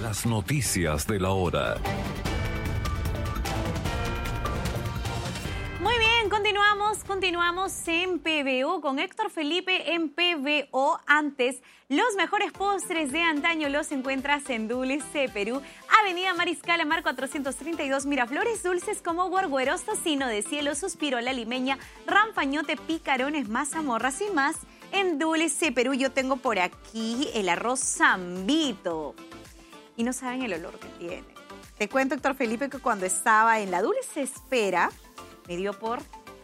Las noticias de la hora. Muy bien, continuamos en PBO con Héctor Felipe en PBO. Antes, los mejores postres de antaño los encuentras en Dulce Perú, Avenida Mariscal Amar 432, Miraflores, dulces como Gorgueros, tocino de cielo, suspiro, la limeña, ranfañote, picarones, mazamorras y más. En Dulce Perú yo tengo por aquí el arroz zambito. Y no saben el olor que tiene. Te cuento, Héctor Felipe, que cuando estaba en la dulce espera, me dio por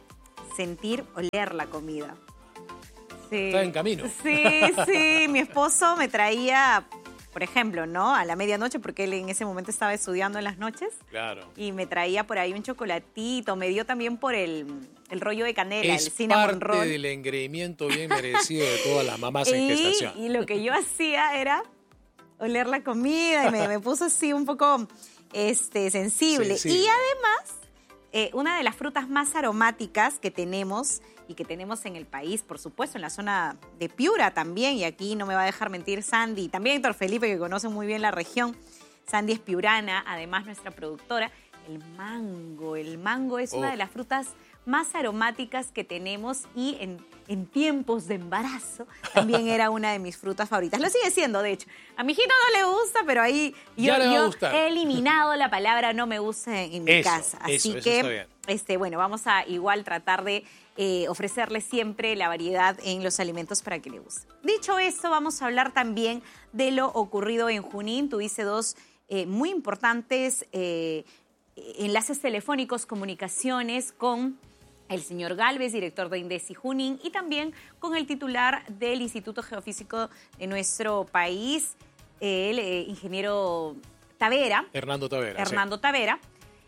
oler la comida. Sí. Está en camino. Sí, mi esposo me traía, por ejemplo, ¿no? A la medianoche, porque él en ese momento estaba estudiando en las noches. Claro. Y me traía por ahí un chocolatito, me dio también por el rollo de canela, es el cinnamon roll. Es parte del engreimiento bien merecido de todas las mamás en gestación. Y lo que yo hacía era oler la comida y me puso así un poco sensible. Y además, una de las frutas más aromáticas que tenemos y que tenemos en el país, por supuesto, en la zona de Piura también, y aquí no me va a dejar mentir Sandy, también Héctor Felipe, que conoce muy bien la región. Sandy es piurana, además nuestra productora. El mango. El mango es una de las frutas más aromáticas que tenemos y en tiempos de embarazo también era una de mis frutas favoritas. Lo sigue siendo, de hecho. A mi hijito no le gusta, pero ahí yo he eliminado la palabra no me gusta en mi casa. Así que, está bien. Bueno, vamos a igual tratar de ofrecerle siempre la variedad en los alimentos para que le guste. Dicho esto, vamos a hablar también de lo ocurrido en Junín. Tuviste dos muy importantes enlaces telefónicos, comunicaciones con el señor Gálvez, director de INDECI Junín, y también con el titular del Instituto Geofísico de nuestro país, el ingeniero Tavera. Hernando Tavera.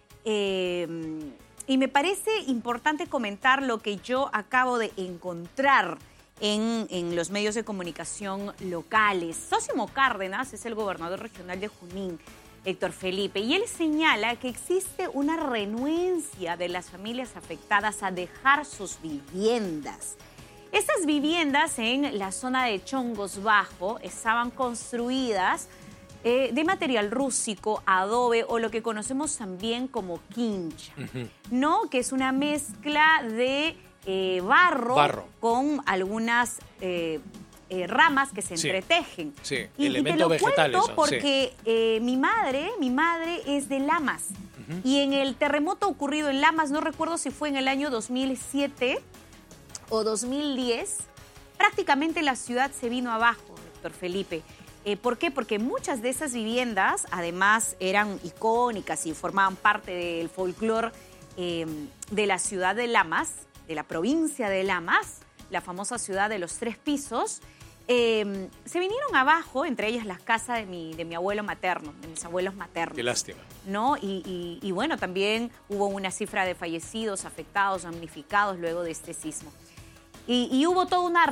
Y me parece importante comentar lo que yo acabo de encontrar en los medios de comunicación locales. Sósimo Cárdenas es el gobernador regional de Junín, Héctor Felipe, y él señala que existe una renuencia de las familias afectadas a dejar sus viviendas. Estas viviendas en la zona de Chongos Bajo estaban construidas de material rústico, adobe o lo que conocemos también como quincha, ¿no? Que es una mezcla de barro con algunas ramas que se entretejen. Sí, y elementos te lo vegetales. Cuento porque mi madre es de Lamas. Y en el terremoto ocurrido en Lamas, no recuerdo si fue en el año 2007 o 2010, prácticamente la ciudad se vino abajo, Héctor Felipe. ¿Por qué? Porque muchas de esas viviendas, además, eran icónicas y formaban parte del folclore de la ciudad de Lamas, de la provincia de Lamas, la famosa ciudad de los 3 pisos. Se vinieron abajo, entre ellas las casas de mi abuelo materno, de mis abuelos maternos. Qué lástima. ¿No? Y bueno, también hubo una cifra de fallecidos, afectados, damnificados luego de este sismo. Y hubo toda una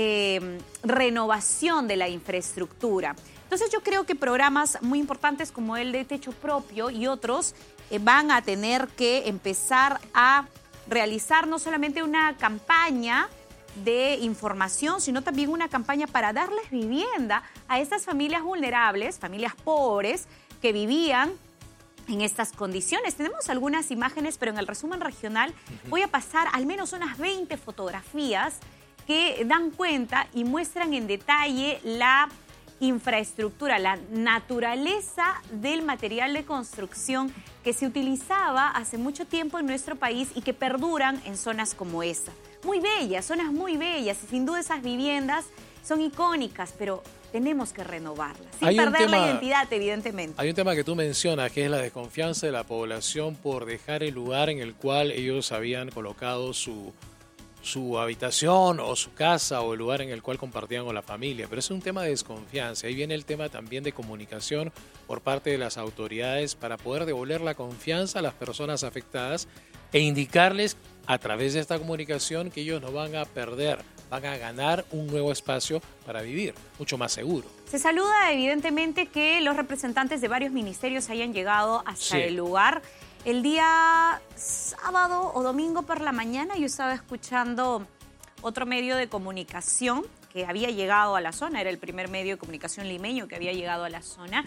renovación de la infraestructura. Entonces yo creo que programas muy importantes como el de Techo Propio y otros van a tener que empezar a realizar no solamente una campaña de información, sino también una campaña para darles vivienda a estas familias vulnerables, familias pobres que vivían en estas condiciones. Tenemos algunas imágenes, pero en el resumen regional voy a pasar al menos unas 20 fotografías que dan cuenta y muestran en detalle la infraestructura, la naturaleza del material de construcción que se utilizaba hace mucho tiempo en nuestro país y que perduran en zonas como esta. Muy bellas, zonas muy bellas, y sin duda esas viviendas son icónicas, pero tenemos que renovarlas, sin perder la identidad, evidentemente. Hay un tema que tú mencionas, que es la desconfianza de la población por dejar el lugar en el cual ellos habían colocado su habitación o su casa o el lugar en el cual compartían con la familia. Pero es un tema de desconfianza. Ahí viene el tema también de comunicación por parte de las autoridades para poder devolver la confianza a las personas afectadas e indicarles a través de esta comunicación que ellos no van a perder, van a ganar un nuevo espacio para vivir, mucho más seguro. Se saluda evidentemente que los representantes de varios ministerios hayan llegado hasta el lugar. El día sábado o domingo por la mañana yo estaba escuchando otro medio de comunicación que había llegado a la zona, era el primer medio de comunicación limeño que había llegado a la zona,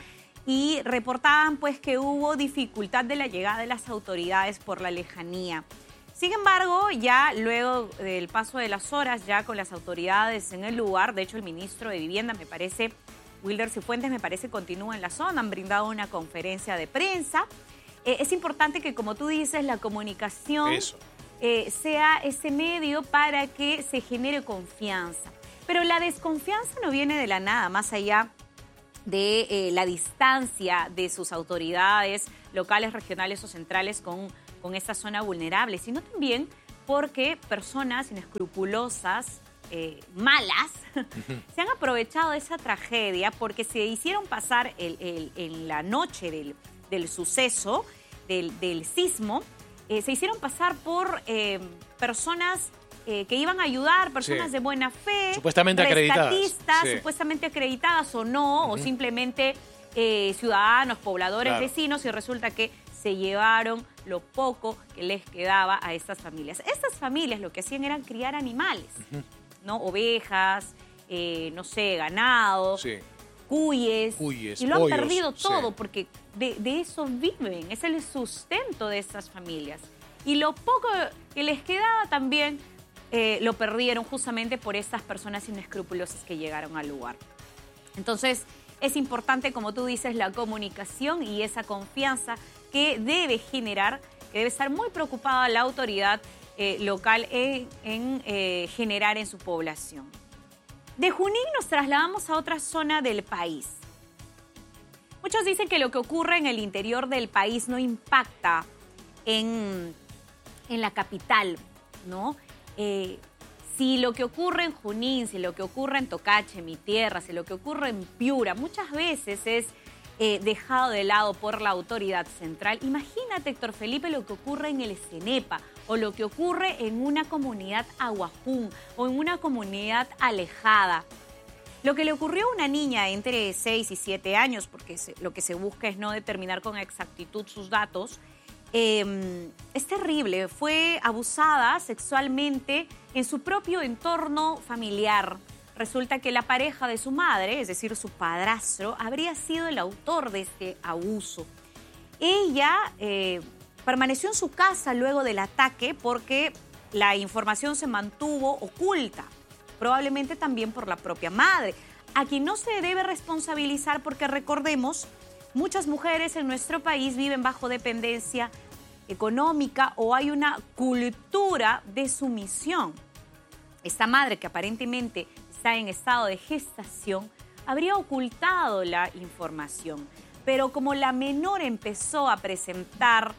y reportaban pues que hubo dificultad de la llegada de las autoridades por la lejanía. Sin embargo, ya luego del paso de las horas, ya con las autoridades en el lugar, de hecho el ministro de Vivienda, me parece, Wilder Cifuentes, me parece, continúa en la zona, han brindado una conferencia de prensa. Es importante que, como tú dices, la comunicación sea ese medio para que se genere confianza. Pero la desconfianza no viene de la nada, más allá de la distancia de sus autoridades locales, regionales o centrales con esta zona vulnerable, sino también porque personas inescrupulosas, malas, se han aprovechado de esa tragedia porque se hicieron pasar en la noche del suceso, del sismo, se hicieron pasar por personas que iban a ayudar, personas de buena fe, supuestamente acreditadas, supuestamente acreditadas o no, o simplemente ciudadanos, pobladores, vecinos, y resulta que se llevaron lo poco que les quedaba a estas familias. Estas familias lo que hacían eran criar animales, ¿no? Ovejas, no sé, ganado, cuyes, y lo han perdido todo porque de eso viven, es el sustento de estas familias. Y lo poco que les quedaba también lo perdieron justamente por estas personas inescrupulosas que llegaron al lugar. Entonces, es importante, como tú dices, la comunicación y esa confianza que debe generar, que debe estar muy preocupada la autoridad local en generar en su población. De Junín nos trasladamos a otra zona del país. Muchos dicen que lo que ocurre en el interior del país no impacta en la capital, ¿no? Si lo que ocurre en Junín, si lo que ocurre en Tocache, mi tierra, si lo que ocurre en Piura, muchas veces es dejado de lado por la autoridad central. Imagínate, Héctor Felipe, lo que ocurre en el Cenepa o lo que ocurre en una comunidad aguajún o en una comunidad alejada. Lo que le ocurrió a una niña entre 6 y 7 años, porque lo que se busca es no determinar con exactitud sus datos, es terrible. Fue abusada sexualmente en su propio entorno familiar. Resulta que la pareja de su madre, es decir, su padrastro, habría sido el autor de este abuso. Ella permaneció en su casa luego del ataque porque la información se mantuvo oculta, probablemente también por la propia madre, a quien no se debe responsabilizar porque, recordemos, muchas mujeres en nuestro país viven bajo dependencia económica o hay una cultura de sumisión. Esta madre, que aparentemente está en estado de gestación, habría ocultado la información. Pero como la menor empezó a presentar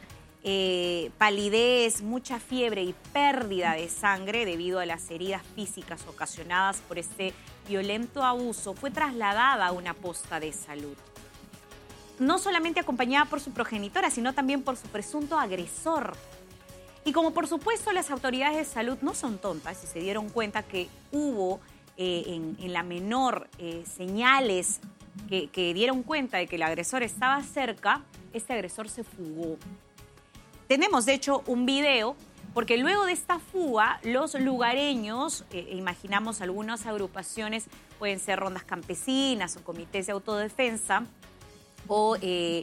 palidez, mucha fiebre y pérdida de sangre debido a las heridas físicas ocasionadas por este violento abuso, fue trasladada a una posta de salud. No solamente acompañada por su progenitora, sino también por su presunto agresor. Y como por supuesto las autoridades de salud no son tontas y se dieron cuenta que hubo en la menor señales que dieron cuenta de que el agresor estaba cerca, este agresor se fugó. Tenemos de hecho un video, porque luego de esta fuga los lugareños, imaginamos algunas agrupaciones, pueden ser rondas campesinas o comités de autodefensa, o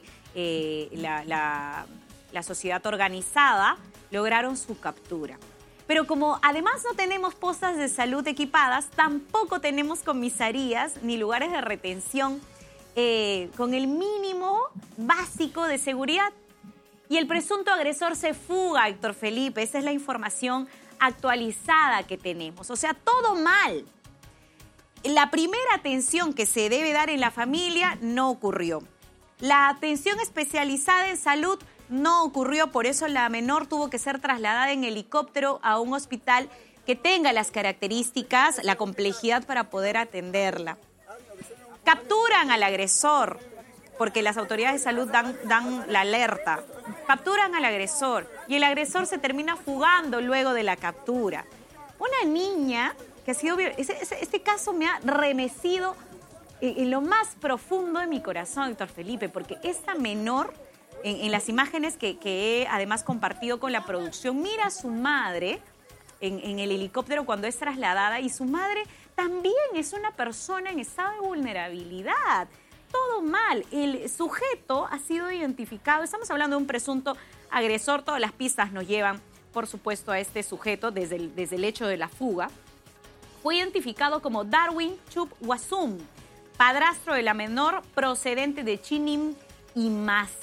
la sociedad organizada, lograron su captura. Pero como además no tenemos postas de salud equipadas, tampoco tenemos comisarías ni lugares de retención con el mínimo básico de seguridad. Y el presunto agresor se fuga, Héctor Felipe. Esa es la información actualizada que tenemos. O sea, todo mal. La primera atención que se debe dar en la familia no ocurrió. La atención especializada en salud no ocurrió, por eso la menor tuvo que ser trasladada en helicóptero a un hospital que tenga las características, la complejidad para poder atenderla. Capturan al agresor, porque las autoridades de salud dan la alerta. Capturan al agresor y el agresor se termina fugando luego de la captura. Una niña que ha sido... Este caso me ha remecido en lo más profundo de mi corazón, Héctor Felipe, porque esta menor, en las imágenes que he además compartido con la producción, mira a su madre en el helicóptero cuando es trasladada, y su madre también es una persona en estado de vulnerabilidad. todo mal. El sujeto ha sido identificado, estamos hablando de un presunto agresor, todas las pistas nos llevan, por supuesto, a este sujeto desde el hecho de la fuga. Fue identificado como Darwin Chup Wasum, padrastro de la menor procedente de Chinim y Masa.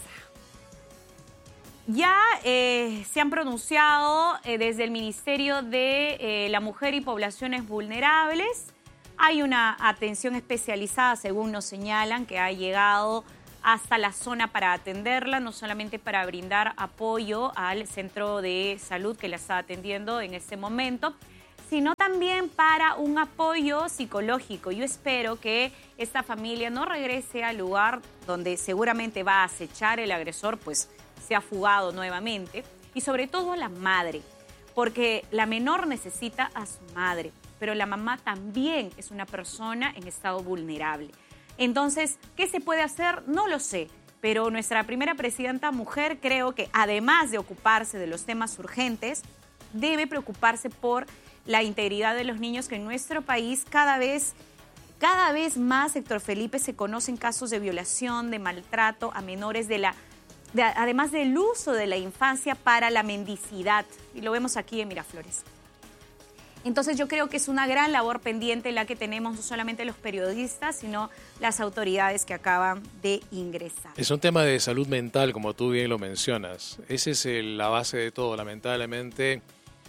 Ya se han pronunciado desde el Ministerio de la Mujer y Poblaciones Vulnerables. Hay una atención especializada, según nos señalan, que ha llegado hasta la zona para atenderla, no solamente para brindar apoyo al centro de salud que la está atendiendo en este momento, sino también para un apoyo psicológico. Yo espero que esta familia no regrese al lugar donde seguramente va a acechar el agresor, pues se ha fugado nuevamente, y sobre todo la madre, porque la menor necesita a su madre, pero la mamá también es una persona en estado vulnerable. Entonces, ¿qué se puede hacer? No lo sé, pero nuestra primera presidenta mujer creo que además de ocuparse de los temas urgentes, debe preocuparse por la integridad de los niños, que en nuestro país cada vez más, Héctor Felipe, se conocen casos de violación, de maltrato a menores, además del uso de la infancia para la mendicidad. Y lo vemos aquí en Miraflores. Entonces yo creo que es una gran labor pendiente la que tenemos no solamente los periodistas, sino las autoridades que acaban de ingresar. Es un tema de salud mental, como tú bien lo mencionas. Esa es la base de todo, lamentablemente.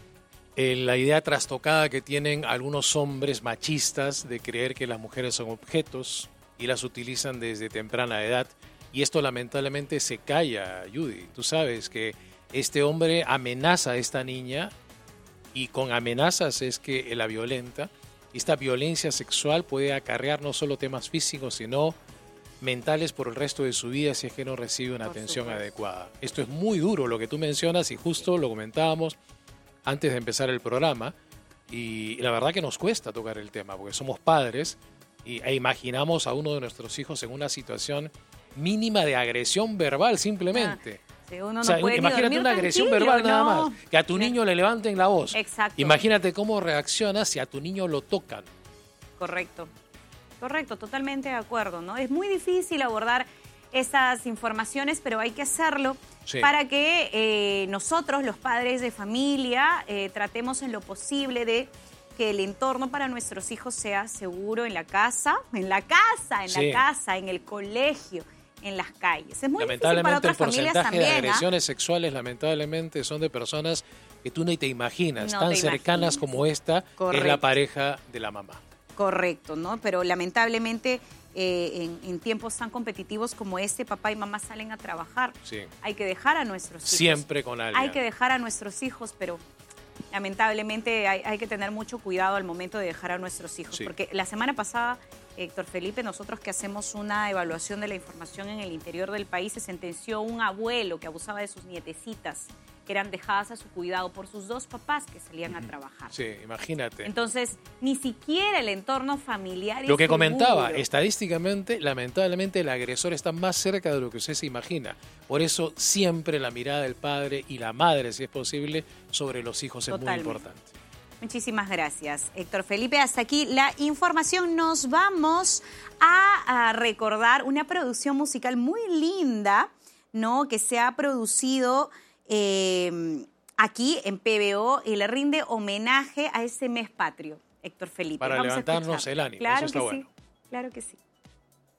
La idea trastocada que tienen algunos hombres machistas de creer que las mujeres son objetos y las utilizan desde temprana edad. Y esto lamentablemente se calla, Judy. Tú sabes que este hombre amenaza a esta niña y con amenazas es que la violenta. Esta violencia sexual puede acarrear no solo temas físicos, sino mentales por el resto de su vida si es que no recibe una atención adecuada. Esto es muy duro lo que tú mencionas y justo lo comentábamos antes de empezar el programa, y la verdad que nos cuesta tocar el tema porque somos padres e imaginamos a uno de nuestros hijos en una situación mínima de agresión verbal simplemente. Sí, uno no puede imagínate una agresión verbal nada más, que a tu niño le levanten la voz. Exacto. Imagínate cómo reacciona si a tu niño lo tocan. Correcto, totalmente de acuerdo, ¿no? Es muy difícil abordar esas informaciones, pero hay que hacerlo para que nosotros, los padres de familia, tratemos en lo posible de que el entorno para nuestros hijos sea seguro en la casa, en el colegio, en las calles. Es muy difícil para otras familias también. El porcentaje de agresiones sexuales, lamentablemente, son de personas que tú ni te imaginas, tan cercanas como esta, que es la pareja de la mamá. Correcto, ¿no? Pero lamentablemente en tiempos tan competitivos como este, papá y mamá salen a trabajar. Sí. Hay que dejar a nuestros hijos. Siempre con alguien. Hay que dejar a nuestros hijos, pero lamentablemente hay que tener mucho cuidado al momento de dejar a nuestros hijos. Sí. Porque la semana pasada, Héctor Felipe, nosotros que hacemos una evaluación de la información en el interior del país, se sentenció un abuelo que abusaba de sus nietecitas, que eran dejadas a su cuidado por sus dos papás que salían a trabajar. Sí, imagínate. Entonces, ni siquiera el entorno familiar es lo que seguro. comentaba, estadísticamente, lamentablemente, el agresor está más cerca de lo que usted se imagina. Por eso, siempre la mirada del padre y la madre, si es posible, sobre los hijos es muy importante. Muchísimas gracias, Héctor Felipe. Hasta aquí la información. Nos vamos a recordar una producción musical muy linda, ¿no? Que se ha producido aquí en PBO y le rinde homenaje a ese mes patrio, Héctor Felipe. Para levantarnos el ánimo, claro eso está que bueno. Sí, claro que sí.